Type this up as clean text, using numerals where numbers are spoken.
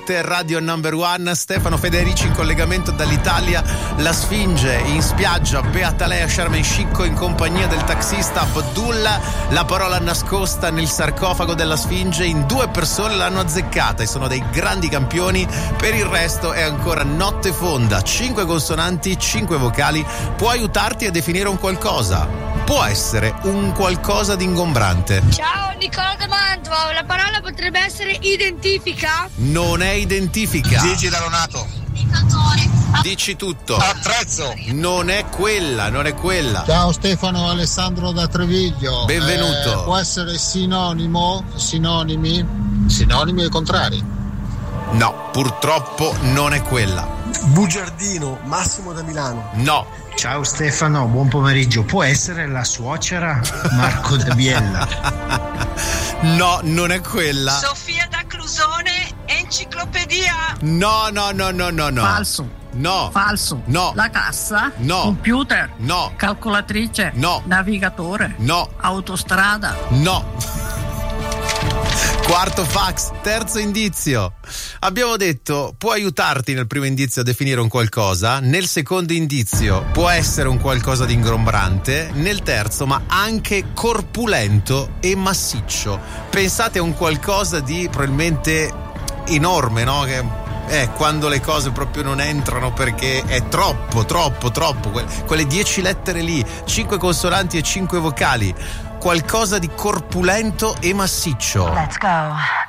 Radio Number One. Stefano Federici in collegamento dall'Italia. La Sfinge in spiaggia, beata lei a Sharm el Sheikh in compagnia del taxista Abdullah. La parola nascosta nel sarcofago della Sfinge, in 2 persone l'hanno azzeccata e sono dei grandi campioni. Per il resto è ancora notte fonda. 5 consonanti, 5 vocali. Può aiutarti a definire un qualcosa. Può essere un qualcosa di ingombrante. Ciao, Nicola da Mantova. La parola potrebbe essere identifica? Non è identifica. Gigi da Lonato. Dici tutto. Attrezzo. Non è quella, non è quella. Ciao Stefano, Alessandro da Treviglio. Benvenuto. Può essere sinonimo, sinonimi e contrari? No, purtroppo non è quella. Bugiardino, Massimo da Milano. No. Ciao Stefano, buon pomeriggio. Può essere la suocera? Marco da Biella. No, non è quella. Sofia da Clusone, enciclopedia. No. Falso. No. Falso. No. La cassa? No. Computer? No. Calcolatrice? No. Navigatore? No. Autostrada? No. Quarto fax, terzo indizio. Abbiamo detto può aiutarti nel primo indizio a definire un qualcosa, nel secondo indizio può essere un qualcosa di ingombrante, nel terzo ma anche corpulento e massiccio. Pensate a un qualcosa di probabilmente enorme, no? Che quando le cose proprio non entrano perché è troppo. Quelle 10 lettere lì, 5 consonanti e 5 vocali. Qualcosa di corpulento e massiccio. Let's go.